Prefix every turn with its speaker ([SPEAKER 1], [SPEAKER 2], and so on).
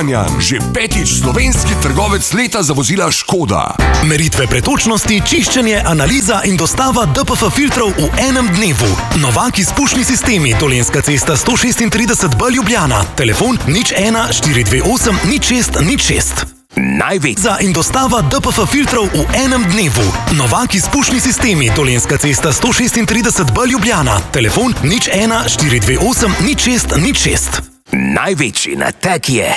[SPEAKER 1] Kranjan, že 5. slovenski trgovec leta za vozila Škoda.
[SPEAKER 2] Meritve pretočnosti, čiščenje, analiza in dostava DPF filtrov v enem dnevu. Novak izpušni sistemi, Dolenjska cesta 136B Ljubljana. Telefon 01 428 06 06. Največja in dostava DPF filtrov v enem dnevu. Novak izpušni sistemi, Dolenjska cesta 136B Ljubljana. Telefon 01 428 06 06. Največji natek je